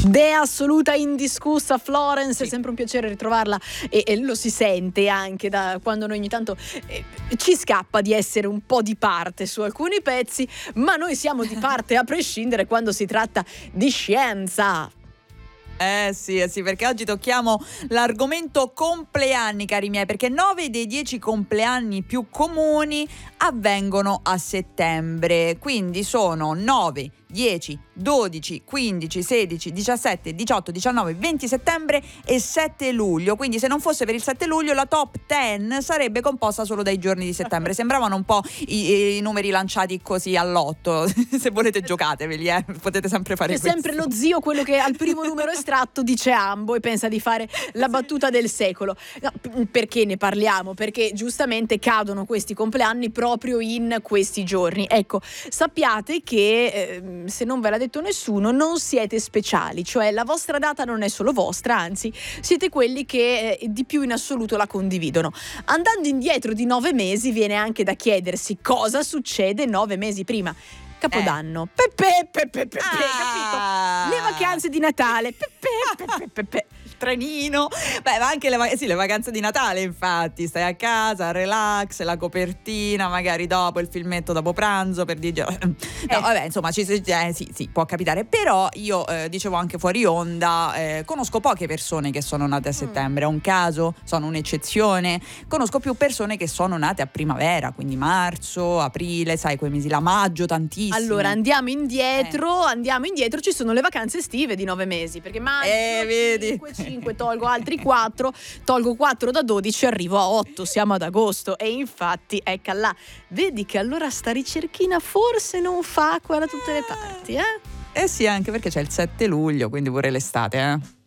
Dea assoluta, indiscussa, Florence, è sempre un piacere ritrovarla e lo si sente anche da quando noi ogni tanto ci scappa di essere un po' di parte su alcuni pezzi, ma noi siamo di parte a prescindere quando si tratta di scienza. Sì, perché oggi tocchiamo l'argomento compleanni, cari miei, perché 9 dei 10 compleanni più comuni avvengono a settembre, quindi sono 9, 10, 12, 15, 16, 17, 18, 19, 20 settembre e 7 luglio. Quindi se non fosse per il 7 luglio la top 10 sarebbe composta solo dai giorni di settembre. Sembravano un po' i numeri lanciati così all'otto. Se volete giocateveli, potete sempre fare questo. È sempre lo zio quello che al primo numero estratto dice ambo e pensa di fare la battuta del secolo. No, perché ne parliamo? Perché giustamente cadono questi compleanni proprio in questi giorni. Ecco, sappiate che se non ve l'ha detto nessuno, non siete speciali, cioè la vostra data non è solo vostra, anzi siete quelli che di più in assoluto la condividono. Andando indietro di 9 mesi viene anche da chiedersi cosa succede 9 mesi prima. Capodanno, capito? Le vacanze di Natale, il trenino, ma anche le vacanze di Natale, infatti stai a casa, relax, la copertina, magari dopo il filmetto dopo pranzo per dire vabbè, insomma sì, può capitare, però io dicevo anche fuori onda, conosco poche persone che sono nate a settembre, è un caso, sono un'eccezione, conosco più persone che sono nate a primavera, quindi marzo, aprile, sai, quei mesi là, maggio tantissimo. Allora andiamo indietro, ci sono le vacanze estive di 9 mesi, perché maggio, vedi? 5, tolgo altri 4, tolgo 4 da 12, arrivo a 8, siamo ad agosto e infatti ecco là, vedi che allora sta ricerchina forse non fa qua da tutte le parti, sì, anche perché c'è il 7 luglio, quindi pure l'estate,